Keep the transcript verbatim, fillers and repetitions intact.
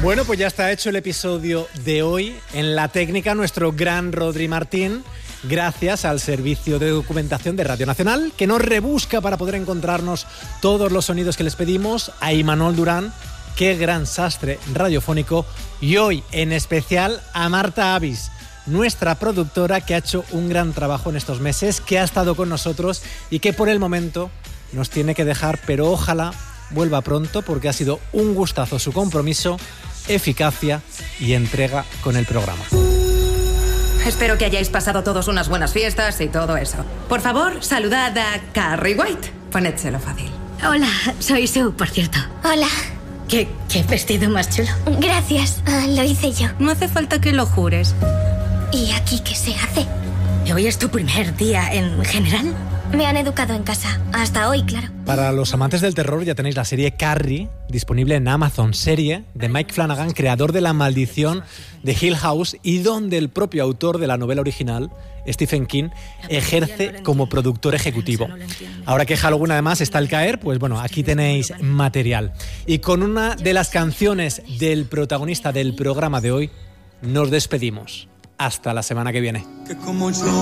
Bueno, pues ya está hecho el episodio de hoy. En la técnica, nuestro gran Rodri Martín, gracias al servicio de documentación de Radio Nacional, que nos rebusca para poder encontrarnos todos los sonidos que les pedimos, a Imanol Durán, qué gran sastre radiofónico, y hoy en especial a Marta Avis, nuestra productora, que ha hecho un gran trabajo en estos meses, que ha estado con nosotros y que por el momento nos tiene que dejar, pero ojalá vuelva pronto, porque ha sido un gustazo su compromiso, eficacia y entrega con el programa. Espero que hayáis pasado todos unas buenas fiestas y todo eso. Por favor, saludad a Carrie White. Ponédselo fácil. Hola, soy Sue, por cierto. Hola. ¿Qué, qué vestido más chulo? Gracias, ah, lo hice yo. No hace falta que lo jures. ¿Y aquí qué se hace? ¿Hoy es tu primer día en general? Me han educado en casa, hasta hoy, claro. Para los amantes del terror ya tenéis la serie Carrie, disponible en Amazon, serie de Mike Flanagan, creador de La Maldición de Hill House, y donde el propio autor de la novela original, Stephen King, ejerce como productor ejecutivo. Ahora que Halloween además está al caer, pues bueno, aquí tenéis material. Y con una de las canciones del protagonista del programa de hoy, nos despedimos. Hasta la semana que viene.